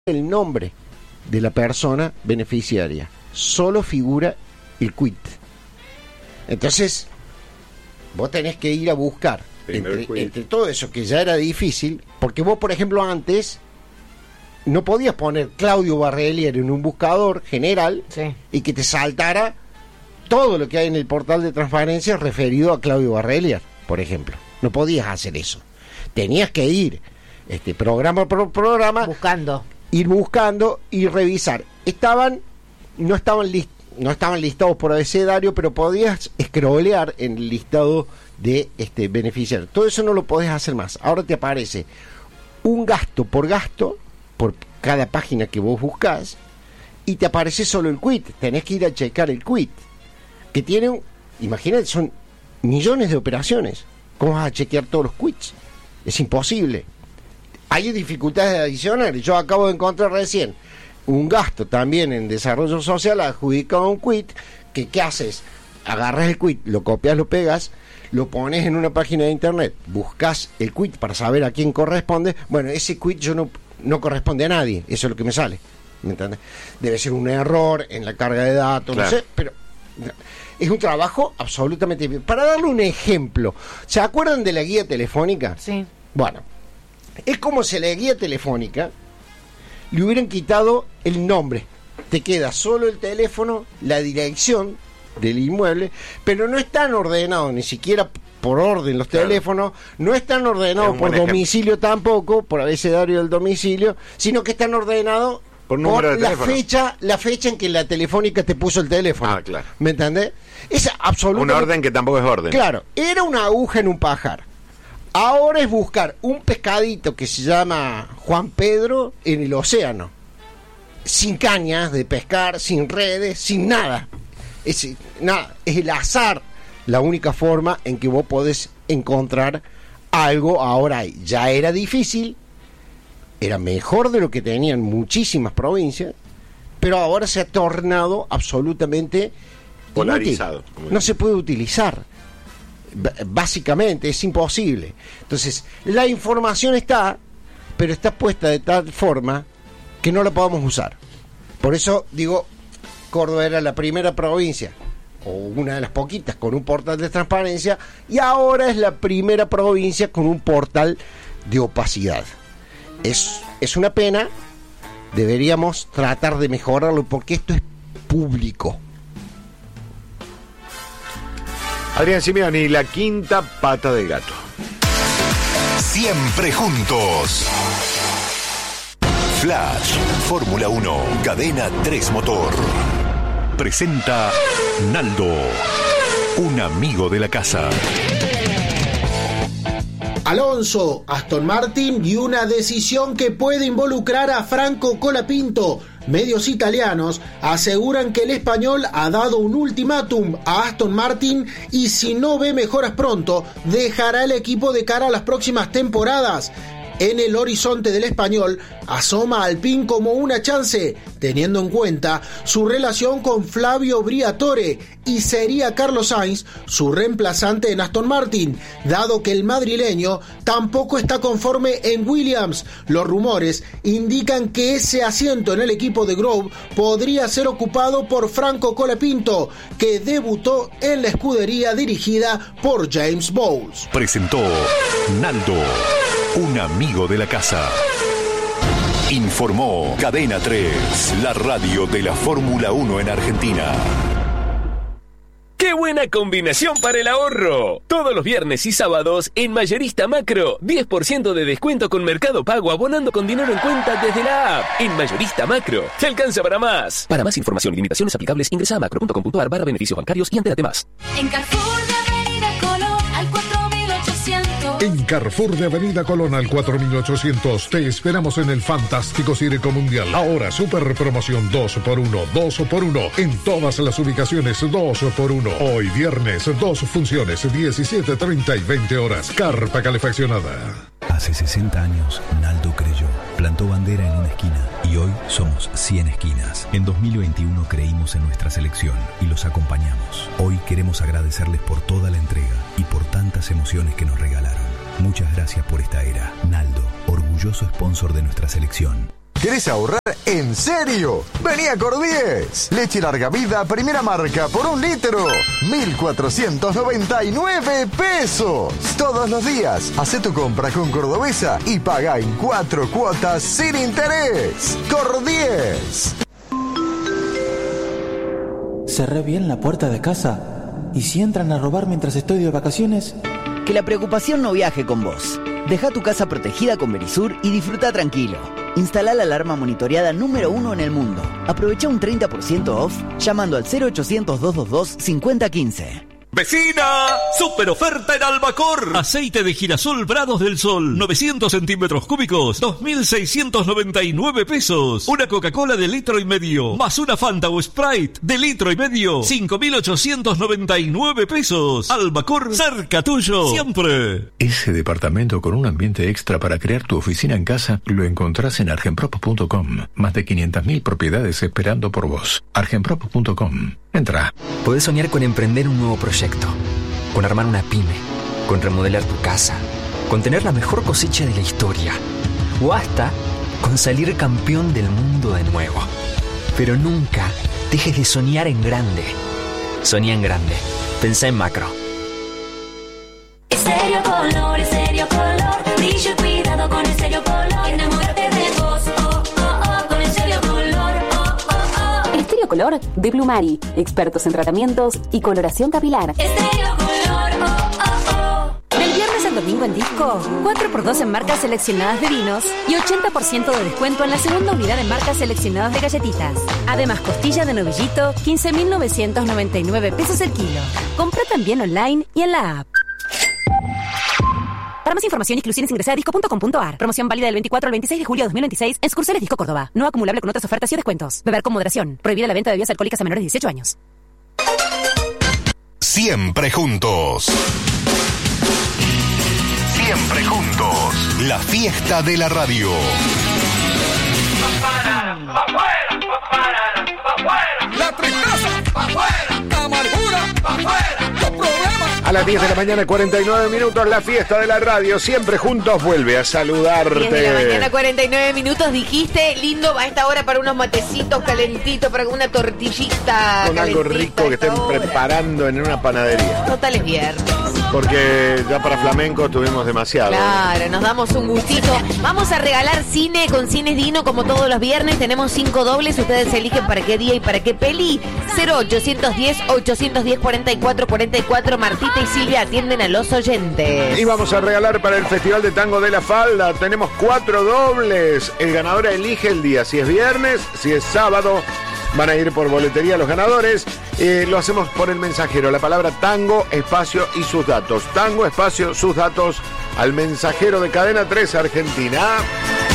el nombre de la persona beneficiaria, solo figura el quit. Entonces vos tenés que ir a buscar entre todo eso que ya era difícil, porque vos, por ejemplo, antes no podías poner Claudio Barrelier en un buscador general, sí, y que te saltara todo lo que hay en el portal de transparencia referido a Claudio Barrelier, por ejemplo. No podías hacer eso. Tenías que ir programa por programa, ir buscando y revisar. No estaban listados por abecedario, pero podías scrollear en el listado de beneficiarios. Todo eso no lo podés hacer más. Ahora te aparece un gasto por cada página que vos buscás, y te aparece solo el quit. Tenés que ir a checar el quit, que tiene, imagínate, son millones de operaciones. ¿Cómo vas a chequear todos los quits? Es imposible. Hay dificultades adicionales. Yo acabo de encontrar recién un gasto también en desarrollo social adjudicado a un quit, que ¿qué haces? Agarras el quit, lo copias, lo pegas, lo pones en una página de internet, buscas el quit para saber a quién corresponde. Bueno, ese quit no corresponde a nadie, eso es lo que me sale, ¿me entiendes? Debe ser un error en la carga de datos, claro. No sé, pero es un trabajo absolutamente bien. Para darle un ejemplo, ¿se acuerdan de la guía telefónica? Sí. Bueno, es como si a la guía telefónica le hubieran quitado el nombre. Te queda solo el teléfono, la dirección del inmueble, pero no están ordenados ni siquiera por orden los teléfonos, no están ordenados por domicilio tampoco, por abecedario del domicilio, sino que están ordenados por la fecha en que la telefónica te puso el teléfono. Ah, claro. ¿Me entendés? Es absolutamente... Un orden que tampoco es orden. Claro, era una aguja en un pajar. Ahora es buscar un pescadito que se llama Juan Pedro en el océano, sin cañas de pescar, sin redes, sin nada. Es el azar la única forma en que vos podés encontrar algo. Ahora ya era difícil, era mejor de lo que tenían muchísimas provincias, pero ahora se ha tornado absolutamente polarizado. No se puede utilizar. Básicamente es imposible. Entonces la información está, pero está puesta de tal forma que no la podemos usar. Por eso digo, Córdoba era la primera provincia, o una de las poquitas, con un portal de transparencia, y ahora es la primera provincia con un portal de opacidad. Es una pena. Deberíamos tratar de mejorarlo, porque esto es público. Adrián Simeoni, la quinta pata del gato. Siempre juntos. Flash, Fórmula 1, Cadena 3 Motor. Presenta Naldo, un amigo de la casa. Alonso, Aston Martin y una decisión que puede involucrar a Franco Colapinto. Medios italianos aseguran que el español ha dado un ultimátum a Aston Martin y si no ve mejoras pronto, dejará el equipo de cara a las próximas temporadas. En el horizonte del español asoma Alpine como una chance, teniendo en cuenta su relación con Flavio Briatore, y sería Carlos Sainz su reemplazante en Aston Martin, dado que el madrileño tampoco está conforme en Williams. Los rumores indican que ese asiento en el equipo de Grove podría ser ocupado por Franco Colapinto, que debutó en la escudería dirigida por James Bowles. Presentó Naldo, un amigo de la casa. Informó Cadena 3, la radio de la Fórmula 1 en Argentina. ¡Qué buena combinación para el ahorro! Todos los viernes y sábados en Mayorista Macro, 10% de descuento con Mercado Pago abonando con dinero en cuenta desde la app. En Mayorista Macro, te alcanza para más. Para más información y limitaciones aplicables, ingresa a macro.com.ar/beneficios bancarios y entérate más. En Carrefour de Avenida Colón al 4800. En Carrefour de Avenida Colón al 4800 te esperamos en el fantástico Circo Mundial. Ahora super promoción 2x1, 2x1 en todas las ubicaciones, 2x1. Hoy viernes 2 funciones, 17:30 y 20 horas. Carpa calefaccionada. Hace 60 años, Naldo creyó, plantó bandera en una esquina y hoy somos 100 esquinas. En 2021 creímos en nuestra selección y los acompañamos. Hoy queremos agradecerles por toda la entrega y por tantas emociones que nos regalaron. Muchas gracias por esta era. Naldo, orgulloso sponsor de nuestra selección. ¿Querés ahorrar en serio? Vení a Cordies. Leche larga vida, primera marca, por 1 litro. 1.499 pesos. Todos los días. Hacé tu compra con Cordobesa y pagá en 4 cuotas sin interés. Cordies. Cerré bien la puerta de casa. ¿Y si entran a robar mientras estoy de vacaciones? Que la preocupación no viaje con vos. Deja tu casa protegida con Verisur y disfruta tranquilo. Instala la alarma monitoreada número 1 en el mundo. Aprovecha un 30% off llamando al 0800-222-5015. ¡Vecina! ¡Super oferta en Albacor! Aceite de girasol Prados del Sol, 900 centímetros cúbicos, 2.699 pesos. Una Coca-Cola de 1,5 litros, más una Fanta o Sprite de 1,5 litros, 5.899 pesos. Albacor, cerca tuyo, siempre. Ese departamento con un ambiente extra para crear tu oficina en casa lo encontrás en argenprop.com. Más de 500.000 propiedades esperando por vos. argenprop.com. Entra. Podés soñar con emprender un nuevo proyecto, con armar una pyme, con remodelar tu casa, con tener la mejor cosecha de la historia, o hasta con salir campeón del mundo de nuevo. Pero nunca dejes de soñar en grande. Soñá en grande. Pensá en macro. Estéreo Color, Estéreo Color. Brillo y cuidado con Estéreo Color. Enamórate de vos, oh, oh, oh, con Estéreo Color, oh, oh, oh. Estéreo Color de Blumari, expertos en tratamientos y coloración capilar. Estéreo Color, oh, oh, oh. Del viernes al domingo en Disco, 4x2 en marcas seleccionadas de vinos y 80% de descuento en la segunda unidad en marcas seleccionadas de galletitas. Además, costilla de novillito, 15.999 pesos el kilo. Compra también online y en la app. Para más información y exclusiones ingresa a disco.com.ar. Promoción válida del 24 al 26 de julio de 2026 en sucursales Disco Córdoba. No acumulable con otras ofertas y descuentos. Beber con moderación. Prohibida la venta de bebidas alcohólicas a menores de 18 años. Siempre juntos. Siempre juntos. La fiesta de la radio. La tristeza, pa' afuera. La amargura, pa' afuera. Los problemas. A las 10 de la mañana, 49 minutos, la fiesta de la radio. Siempre juntos vuelve a saludarte. 10 de la mañana, 49 minutos. Dijiste, lindo a esta hora para unos matecitos calentitos, para una tortillita con algo rico que estén preparando en una panadería. Total es viernes. Porque ya para flamenco tuvimos demasiado. Claro, nos damos un gustito. Vamos a regalar cine con Cines Dino como todos los viernes. Tenemos 5 dobles. Ustedes eligen para qué día y para qué peli. 0810-810-4444. Martita y Silvia atienden a los oyentes. Y vamos a regalar para el Festival de Tango de la Falda. Tenemos 4 dobles. El ganador elige el día. Si es viernes, si es sábado. Van a ir por boletería los ganadores. Lo hacemos por el mensajero. La palabra tango, espacio y sus datos. Tango, espacio, sus datos al mensajero de Cadena 3 Argentina.